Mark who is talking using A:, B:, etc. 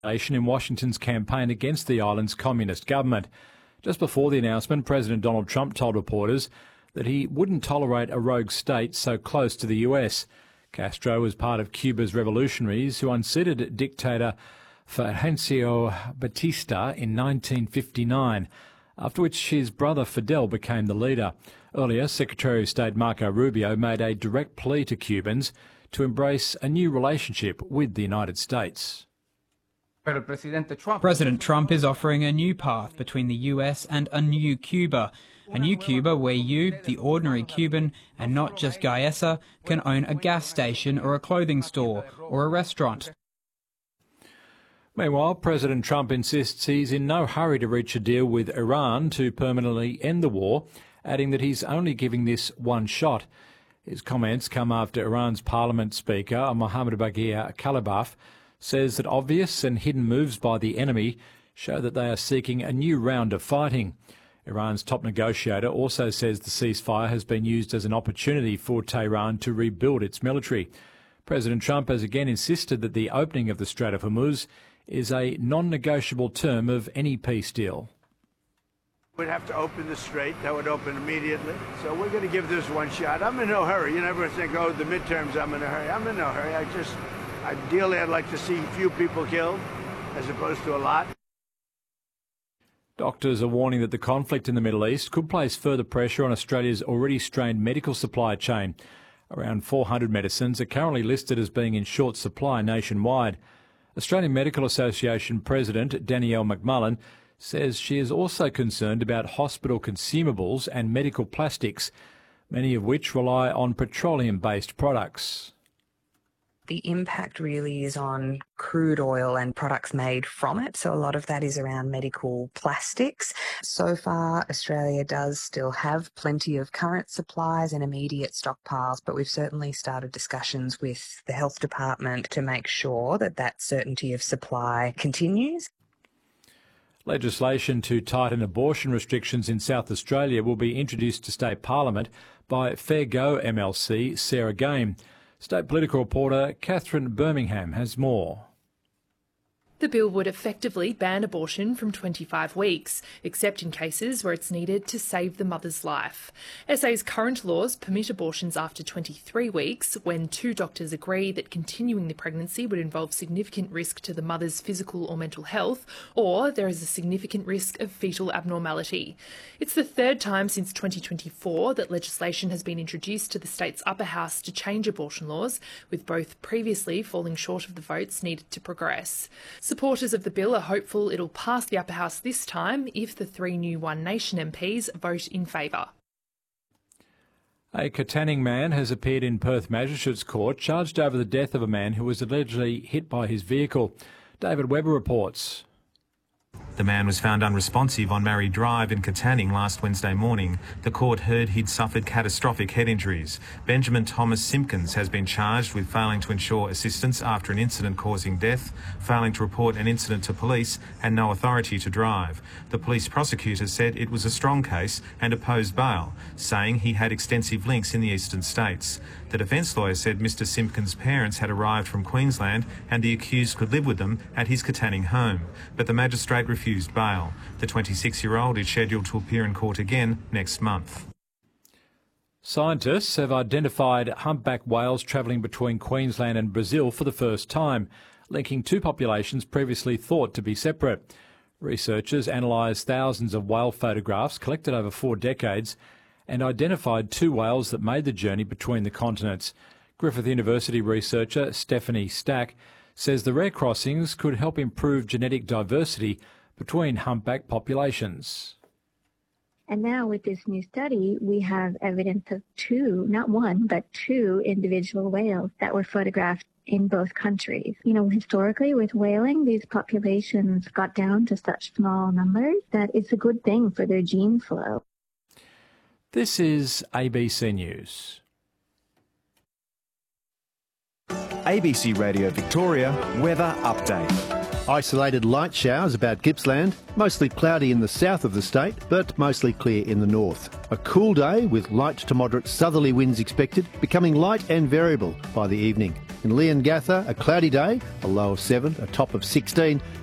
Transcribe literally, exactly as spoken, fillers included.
A: in Washington's campaign against the island's communist government. Just before the announcement, President Donald Trump told reporters that he wouldn't tolerate a rogue state so close to the U S. Castro was part of Cuba's revolutionaries who unseated dictator Fulgencio Batista in nineteen fifty-nine, after which his brother Fidel became the leader. Earlier, Secretary of State Marco Rubio made a direct plea to Cubans to embrace a new relationship with the United States.
B: President Trump is offering a new path between the U S and a new Cuba. A new Cuba where you, the ordinary Cuban, and not just Gaesa, can own a gas station or a clothing store or a restaurant.
A: Meanwhile, President Trump insists he's in no hurry to reach a deal with Iran to permanently end the war, adding that he's only giving this one shot. His comments come after Iran's Parliament Speaker, Mohammad Bagher Khalibaf, says that obvious and hidden moves by the enemy show that they are seeking a new round of fighting. Iran's top negotiator also says the ceasefire has been used as an opportunity for Tehran to rebuild its military. President Trump has again insisted that the opening of the Strait of Hormuz is a non-negotiable term of any peace deal.
C: We'd have to open the strait. That would open immediately. So we're going to give this one shot. I'm in no hurry. You never think, oh, the midterms, I'm in a hurry. I'm in no hurry. I just, ideally, I'd like to see few people killed as opposed to a lot.
A: Doctors are warning that the conflict in the Middle East could place further pressure on Australia's already strained medical supply chain. Around four hundred medicines are currently listed as being in short supply nationwide. Australian Medical Association President Danielle McMullen says she is also concerned about hospital consumables and medical plastics, many of which rely on petroleum-based products.
D: The impact really is on crude oil and products made from it. So a lot of that is around medical plastics. So far, Australia does still have plenty of current supplies and immediate stockpiles, but we've certainly started discussions with the Health Department to make sure that that certainty of supply continues.
A: Legislation to tighten abortion restrictions in South Australia will be introduced to State Parliament by Fair Go M L C Sarah Game. State political reporter Catherine Birmingham has more.
E: The bill would effectively ban abortion from twenty-five weeks, except in cases where it's needed to save the mother's life. S A's current laws permit abortions after twenty-three weeks when two doctors agree that continuing the pregnancy would involve significant risk to the mother's physical or mental health, or there is a significant risk of fetal abnormality. It's the third time since twenty twenty-four that legislation has been introduced to the state's upper house to change abortion laws, with both previously falling short of the votes needed to progress. Supporters of the bill are hopeful it'll pass the upper house this time if the three new One Nation M Ps vote in favour.
A: A Katanning man has appeared in Perth Magistrates Court charged over the death of a man who was allegedly hit by his vehicle. David Webber reports.
F: The man was found unresponsive on Marrie Drive in Katanning last Wednesday morning. The court heard he'd suffered catastrophic head injuries. Benjamin Thomas Simpkins has been charged with failing to ensure assistance after an incident causing death, failing to report an incident to police and no authority to drive. The police prosecutor said it was a strong case and opposed bail, saying he had extensive links in the eastern states. The defence lawyer said Mr Simpkins' parents had arrived from Queensland and the accused could live with them at his Katanning home, but the magistrate refused bail. The twenty-six-year-old is scheduled to appear in court again next month.
A: Scientists have identified humpback whales travelling between Queensland and Brazil for the first time, linking two populations previously thought to be separate. Researchers analysed thousands of whale photographs collected over four decades and identified two whales that made the journey between the continents. Griffith University researcher Stephanie Stack says the rare crossings could help improve genetic diversity between humpback populations.
G: And now with this new study, we have evidence of two, not one, but two individual whales that were photographed in both countries. You know, historically with whaling, these populations got down to such small numbers that it's a good thing for their gene flow.
A: This is A B C News.
H: A B C Radio Victoria weather update.
I: Isolated light showers about Gippsland, mostly cloudy in the south of the state, but mostly clear in the north. A cool day with light to moderate southerly winds expected, becoming light and variable by the evening. In Leongatha, a cloudy day, a low of seven, a top of sixteen.